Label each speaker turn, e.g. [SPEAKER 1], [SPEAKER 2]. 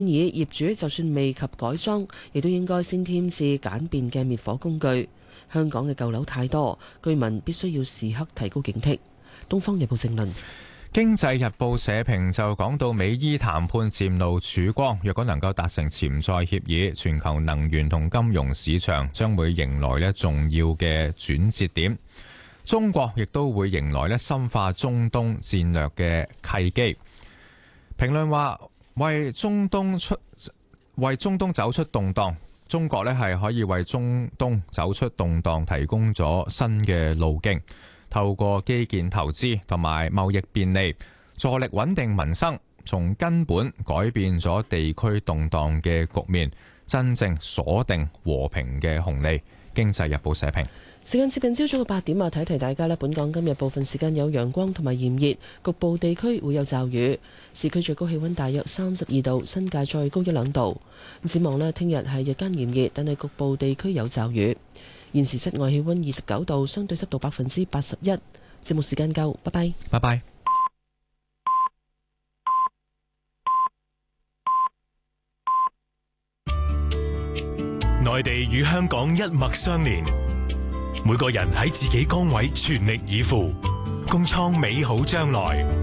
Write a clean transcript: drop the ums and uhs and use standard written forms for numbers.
[SPEAKER 1] 議業主就算未及改裝，亦都應該先添置簡便嘅滅火工具。香港嘅舊樓太多，居民必須要時刻提高警惕。《東方日報》正論。
[SPEAKER 2] 經濟日報社評就講到美伊談判漸露曙光，若果能夠達成潛在協議，全球能源同金融市場將會迎來重要嘅轉折點。中國亦都會迎來深化中東戰略嘅契機。評論話，為中東走出動盪，中國係可以為中東走出動盪提供咗新嘅路徑，透過基建投資同埋貿易便利，助力穩定民生，從根本改變咗地區動盪嘅局面，真正鎖定和平嘅紅利。經濟日報社評。
[SPEAKER 1] 時間接近朝早嘅8點啊，提提大家咧，本港今日部分時間有陽光同埋炎熱，局部地區會有驟雨。市區最高氣溫大約32度，新界再高1-2度。展望咧，聽日係日間炎熱，但係局部地區有驟雨。現時室外氣溫29度，相對濕度81%。節目時間夠，拜拜。
[SPEAKER 2] 拜拜。
[SPEAKER 3] 內地與香港一脈相連，每個人喺自己崗位全力以赴，共創美好將來。